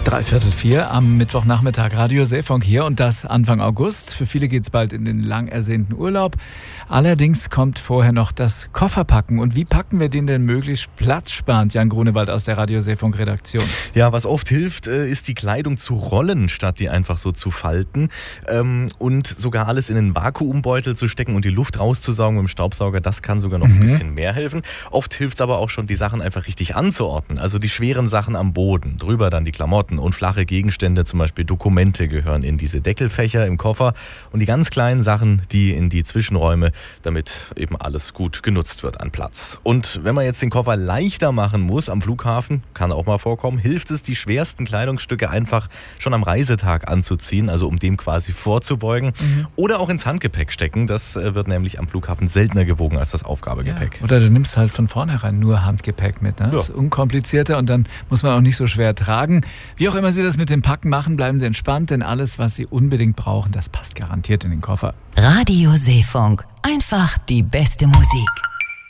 3:45 am Mittwochnachmittag, Radio Seefunk hier und das Anfang August. Für viele geht es bald in den lang ersehnten Urlaub. Allerdings kommt vorher noch das Kofferpacken. Und wie packen wir den denn möglichst platzsparend? Jan Grunewald aus der Radio Seefunk Redaktion. Ja, was oft hilft, ist die Kleidung zu rollen, statt die einfach so zu falten. Und sogar alles in einen Vakuumbeutel zu stecken und die Luft rauszusaugen mit dem Staubsauger, das kann sogar noch ein bisschen mehr helfen. Oft hilft es aber auch schon, die Sachen einfach richtig anzuordnen. Also die schweren Sachen am Boden, drüber dann die Klamotten und flache Gegenstände, zum Beispiel Dokumente, gehören in diese Deckelfächer im Koffer und die ganz kleinen Sachen, die in die Zwischenräume, damit eben alles gut genutzt wird an Platz. Und wenn man jetzt den Koffer leichter machen muss am Flughafen, kann auch mal vorkommen, hilft es, die schwersten Kleidungsstücke einfach schon am Reisetag anzuziehen, also um dem quasi vorzubeugen. Oder auch ins Handgepäck stecken, das wird nämlich am Flughafen seltener gewogen als das Aufgabegepäck. Ja, oder du nimmst halt von vornherein nur Handgepäck mit, ne? Das ist unkomplizierter und dann muss man auch nicht so schwer tragen. Wie auch immer Sie das mit dem Packen machen, bleiben Sie entspannt, denn alles, was Sie unbedingt brauchen, das passt garantiert in den Koffer. Radio Seefunk. Einfach die beste Musik.